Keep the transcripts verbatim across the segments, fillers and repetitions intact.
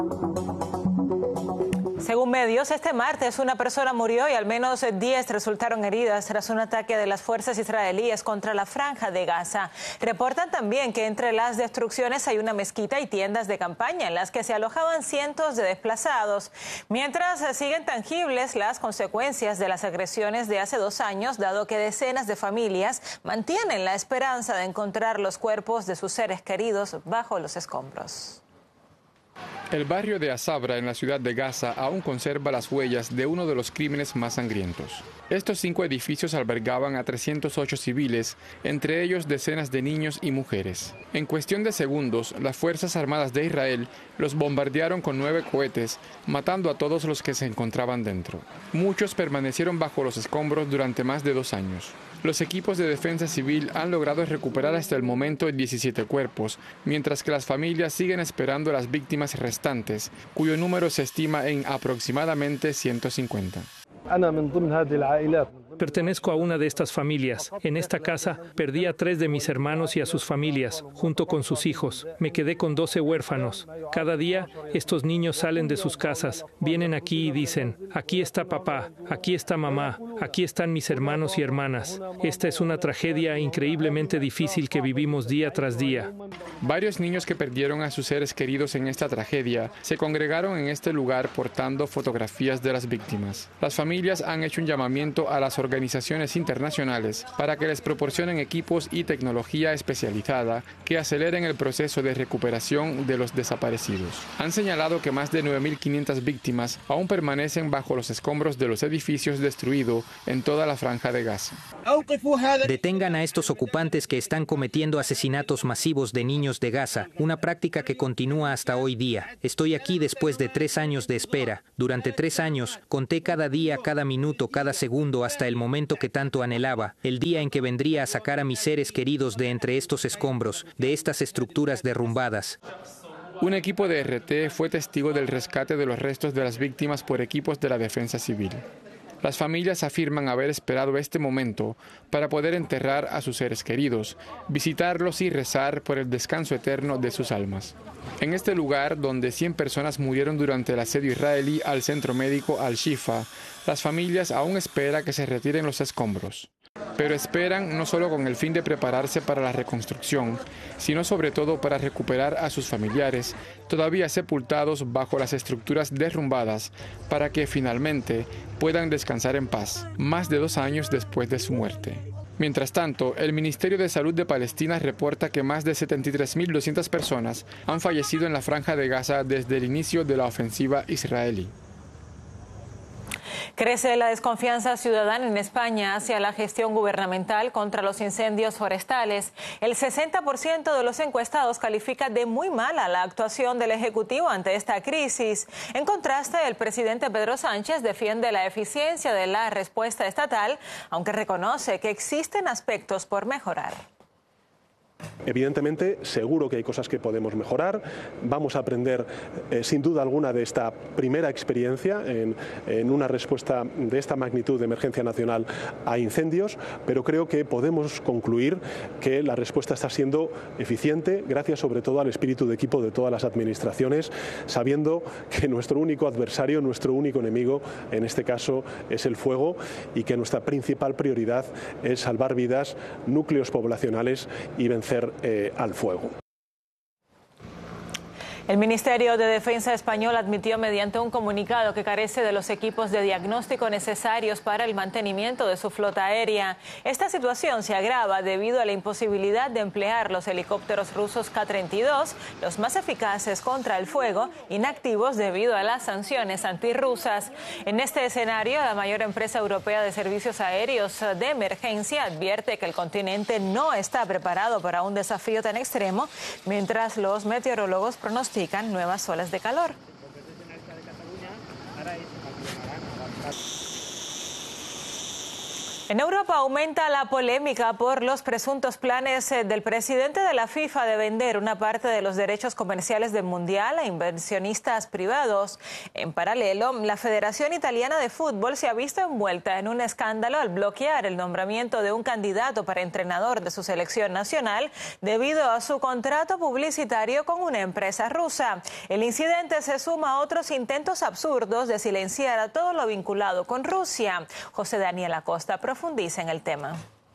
Según medios, este martes una persona murió y al menos diez resultaron heridas tras un ataque de las fuerzas israelíes contra la Franja de Gaza. Reportan también que entre las destrucciones hay una mezquita y tiendas de campaña en las que se alojaban cientos de desplazados. Mientras siguen tangibles las consecuencias de las agresiones de hace dos años, dado que decenas de familias mantienen la esperanza de encontrar los cuerpos de sus seres queridos bajo los escombros. El barrio de Asabra, en la ciudad de Gaza, aún conserva las huellas de uno de los crímenes más sangrientos. Estos cinco edificios albergaban a trescientos ocho civiles, entre ellos decenas de niños y mujeres. En cuestión de segundos, las Fuerzas Armadas de Israel los bombardearon con nueve cohetes, matando a todos los que se encontraban dentro. Muchos permanecieron bajo los escombros durante más de dos años. Los equipos de defensa civil han logrado recuperar hasta el momento diecisiete cuerpos, mientras que las familias siguen esperando a las víctimas restantes, cuyo número se estima en aproximadamente ciento cincuenta. Pertenezco a una de estas familias. En esta casa perdí a tres de mis hermanos y a sus familias, junto con sus hijos. Me quedé con doce huérfanos. Cada día estos niños salen de sus casas, vienen aquí y dicen, aquí está papá, aquí está mamá, aquí están mis hermanos y hermanas. Esta es una tragedia increíblemente difícil que vivimos día tras día. Varios niños que perdieron a sus seres queridos en esta tragedia se congregaron en este lugar portando fotografías de las víctimas. Las familias han hecho un llamamiento a las organizaciones internacionales para que les proporcionen equipos y tecnología especializada que aceleren el proceso de recuperación de los desaparecidos. Han señalado que más de nueve mil quinientas víctimas aún permanecen bajo los escombros de los edificios destruidos en toda la Franja de Gaza. Detengan a estos ocupantes que están cometiendo asesinatos masivos de niños de Gaza, una práctica que continúa hasta hoy día. Estoy aquí después de tres años de espera. Durante tres años conté cada día, cada minuto, cada segundo hasta el momento que tanto anhelaba, el día en que vendría a sacar a mis seres queridos de entre estos escombros, de estas estructuras derrumbadas. Un equipo de R T fue testigo del rescate de los restos de las víctimas por equipos de la defensa civil. Las familias afirman haber esperado este momento para poder enterrar a sus seres queridos, visitarlos y rezar por el descanso eterno de sus almas. En este lugar, donde cien personas murieron durante el asedio israelí al centro médico Al-Shifa, las familias aún esperan que se retiren los escombros. Pero esperan no solo con el fin de prepararse para la reconstrucción, sino sobre todo para recuperar a sus familiares todavía sepultados bajo las estructuras derrumbadas para que finalmente puedan descansar en paz, más de dos años después de su muerte. Mientras tanto, el Ministerio de Salud de Palestina reporta que más de setenta y tres mil doscientas personas han fallecido en la Franja de Gaza desde el inicio de la ofensiva israelí. Crece la desconfianza ciudadana en España hacia la gestión gubernamental contra los incendios forestales. El sesenta por ciento de los encuestados califica de muy mala la actuación del Ejecutivo ante esta crisis. En contraste, el presidente Pedro Sánchez defiende la eficiencia de la respuesta estatal, aunque reconoce que existen aspectos por mejorar. Evidentemente, seguro que hay cosas que podemos mejorar. Vamos a aprender, eh, sin duda alguna, de esta primera experiencia en, en una respuesta de esta magnitud de emergencia nacional a incendios, pero creo que podemos concluir que la respuesta está siendo eficiente, gracias sobre todo al espíritu de equipo de todas las administraciones, sabiendo que nuestro único adversario, nuestro único enemigo, en este caso, es el fuego, y que nuestra principal prioridad es salvar vidas, núcleos poblacionales y vencer Eh, al fuego. El Ministerio de Defensa español admitió mediante un comunicado que carece de los equipos de diagnóstico necesarios para el mantenimiento de su flota aérea. Esta situación se agrava debido a la imposibilidad de emplear los helicópteros rusos Ka treinta y dos, los más eficaces contra el fuego, inactivos debido a las sanciones antirrusas. En este escenario, la mayor empresa europea de servicios aéreos de emergencia advierte que el continente no está preparado para un desafío tan extremo, mientras los meteorólogos pronostican nuevas olas de calor. En Europa aumenta la polémica por los presuntos planes del presidente de la FIFA de vender una parte de los derechos comerciales del Mundial a inversionistas privados. En paralelo, la Federación Italiana de Fútbol se ha visto envuelta en un escándalo al bloquear el nombramiento de un candidato para entrenador de su selección nacional debido a su contrato publicitario con una empresa rusa. El incidente se suma a otros intentos absurdos de silenciar a todo lo vinculado con Rusia. José Daniel Acosta profundiza en el tema.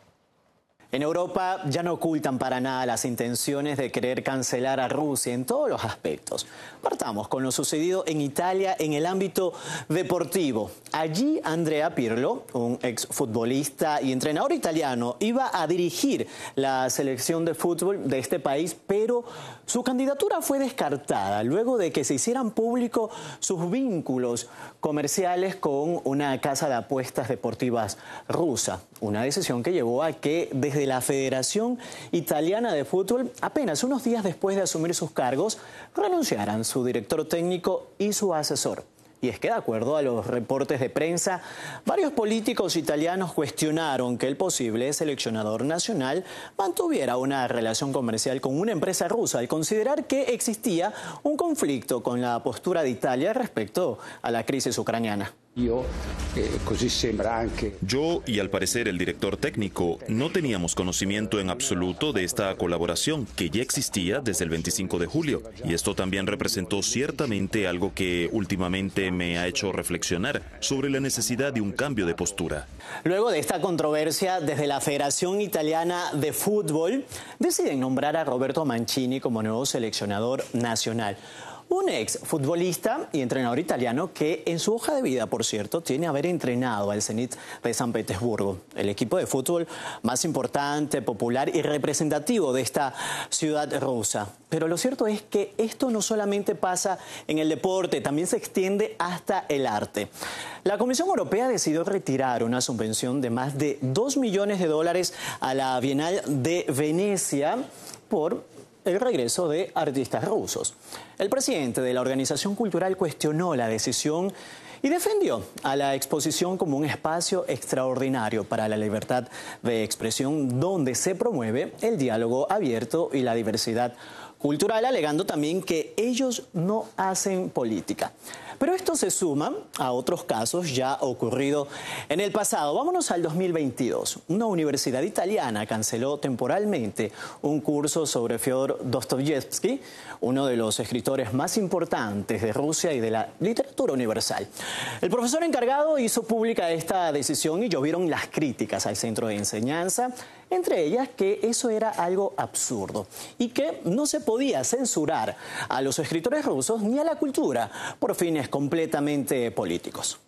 En Europa ya no ocultan para nada las intenciones de querer cancelar a Rusia en todos los aspectos. Partamos con lo sucedido en Italia en el ámbito deportivo. Allí Andrea Pirlo, un exfutbolista y entrenador italiano, iba a dirigir la selección de fútbol de este país, pero su candidatura fue descartada luego de que se hicieran públicos sus vínculos comerciales con una casa de apuestas deportivas rusa. Una decisión que llevó a que desde de la Federación Italiana de Fútbol, apenas unos días después de asumir sus cargos, renunciaran su director técnico y su asesor. Y es que, de acuerdo a los reportes de prensa, varios políticos italianos cuestionaron que el posible seleccionador nacional mantuviera una relación comercial con una empresa rusa al considerar que existía un conflicto con la postura de Italia respecto a la crisis ucraniana. Yo, eh, così sembra anche. Yo y al parecer el director técnico no teníamos conocimiento en absoluto de esta colaboración que ya existía desde el veinticinco de julio y esto también representó ciertamente algo que últimamente me ha hecho reflexionar sobre la necesidad de un cambio de postura. Luego de esta controversia, desde la Federación Italiana de Fútbol deciden nombrar a Roberto Mancini como nuevo seleccionador nacional. Un ex futbolista y entrenador italiano que en su hoja de vida, por cierto, tiene haber entrenado al Zenit de San Petersburgo, el equipo de fútbol más importante, popular y representativo de esta ciudad rusa. Pero lo cierto es que esto no solamente pasa en el deporte, también se extiende hasta el arte. La Comisión Europea decidió retirar una subvención de más de dos millones de dólares a la Bienal de Venecia por el regreso de artistas rusos. El presidente de la organización cultural cuestionó la decisión y defendió a la exposición como un espacio extraordinario para la libertad de expresión donde se promueve el diálogo abierto y la diversidad cultural, alegando también que ellos no hacen política. Pero esto se suma a otros casos ya ocurridos en el pasado. Vámonos al dos mil veintidós. Una universidad italiana canceló temporalmente un curso sobre Fyodor Dostoyevsky, uno de los escritores más importantes de Rusia y de la literatura universal. El profesor encargado hizo pública esta decisión y llovieron las críticas al centro de enseñanza, entre ellas que eso era algo absurdo y que no se podía censurar a los escritores rusos ni a la cultura por fines completamente políticos.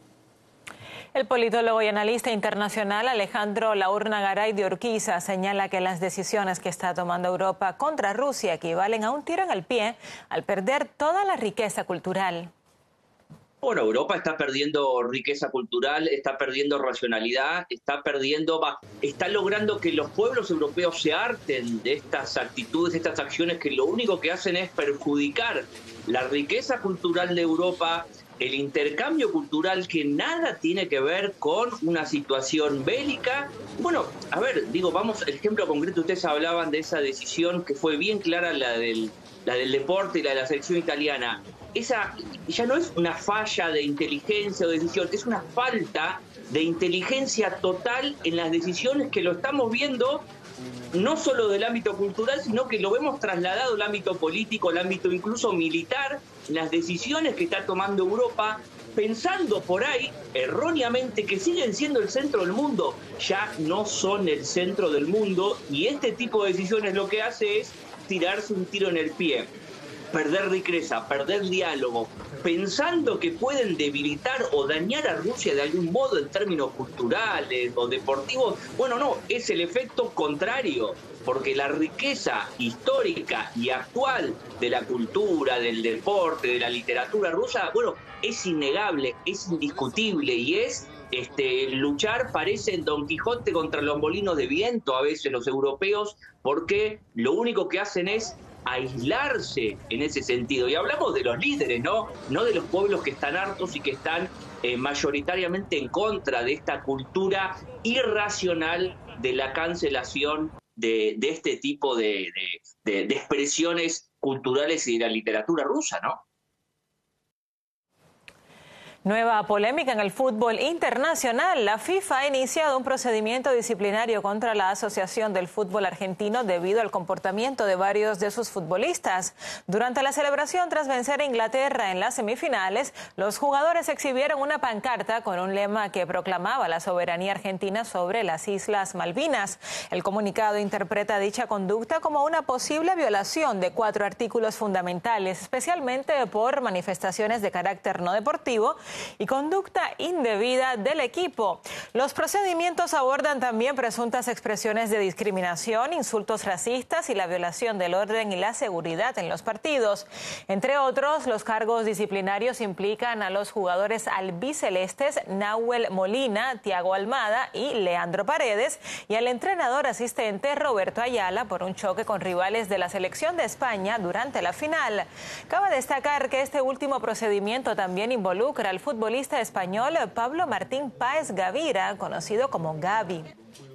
El politólogo y analista internacional Alejandro Laurna-Garay de Urquiza señala que las decisiones que está tomando Europa contra Rusia equivalen a un tiro en el pie al perder toda la riqueza cultural. Bueno, Europa está perdiendo riqueza cultural, está perdiendo racionalidad, está perdiendo, está logrando que los pueblos europeos se harten de estas actitudes, de estas acciones que lo único que hacen es perjudicar la riqueza cultural de Europa, el intercambio cultural que nada tiene que ver con una situación bélica. Bueno, a ver, digo, vamos, el ejemplo concreto, ustedes hablaban de esa decisión que fue bien clara, la del, la del deporte y la de la selección italiana. Esa ya no es una falla de inteligencia o decisión, es una falta de inteligencia total en las decisiones que lo estamos viendo, no solo del ámbito cultural, sino que lo vemos trasladado al ámbito político, al ámbito incluso militar, las decisiones que está tomando Europa, pensando por ahí erróneamente que siguen siendo el centro del mundo, ya no son el centro del mundo, y este tipo de decisiones lo que hace es tirarse un tiro en el pie. Perder riqueza, perder diálogo, pensando que pueden debilitar o dañar a Rusia de algún modo en términos culturales o deportivos. Bueno, no, es el efecto contrario, porque la riqueza histórica y actual de la cultura, del deporte, de la literatura rusa, bueno, es innegable, es indiscutible y es este, luchar, parece Don Quijote contra los molinos de viento a veces los europeos, porque lo único que hacen es aislarse en ese sentido. Y hablamos de los líderes, ¿no? No de los pueblos que están hartos y que están eh, mayoritariamente en contra de esta cultura irracional de la cancelación de, de este tipo de, de, de, de expresiones culturales y de la literatura rusa, ¿no? Nueva polémica en el fútbol internacional. La FIFA ha iniciado un procedimiento disciplinario contra la Asociación del Fútbol Argentino debido al comportamiento de varios de sus futbolistas. Durante la celebración tras vencer a Inglaterra en las semifinales, los jugadores exhibieron una pancarta con un lema que proclamaba la soberanía argentina sobre las Islas Malvinas. El comunicado interpreta dicha conducta como una posible violación de cuatro artículos fundamentales, especialmente por manifestaciones de carácter no deportivo y conducta indebida del equipo. Los procedimientos abordan también presuntas expresiones de discriminación, insultos racistas y la violación del orden y la seguridad en los partidos. Entre otros, los cargos disciplinarios implican a los jugadores albicelestes Nahuel Molina, Thiago Almada y Leandro Paredes y al entrenador asistente Roberto Ayala por un choque con rivales de la selección de España durante la final. Cabe destacar que este último procedimiento también involucra al futbolista español Pablo Martín Páez Gavira, conocido como Gavi.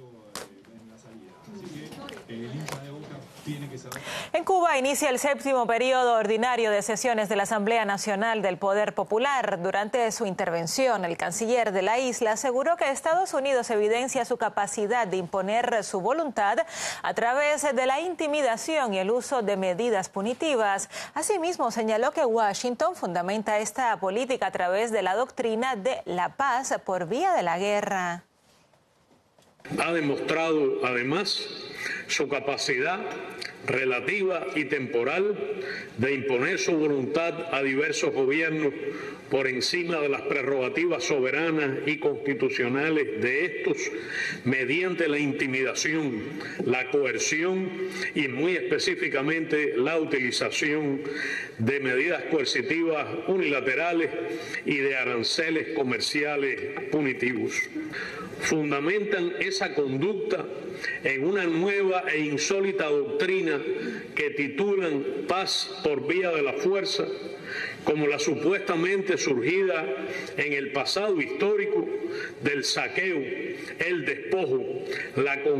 En Cuba inicia el séptimo periodo ordinario de sesiones de la Asamblea Nacional del Poder Popular. Durante su intervención, el canciller de la isla aseguró que Estados Unidos evidencia su capacidad de imponer su voluntad a través de la intimidación y el uso de medidas punitivas. Asimismo, señaló que Washington fundamenta esta política a través de la doctrina de la paz por vía de la guerra. Ha demostrado, además, su capacidad relativa y temporal de imponer su voluntad a diversos gobiernos por encima de las prerrogativas soberanas y constitucionales de estos, mediante la intimidación, la coerción y muy específicamente la utilización de medidas coercitivas unilaterales y de aranceles comerciales punitivos. Fundamentan esa conducta en una nueva e insólita doctrina que titulan paz por vía de la fuerza, como la supuestamente surgida en el pasado histórico del saqueo, el despojo, la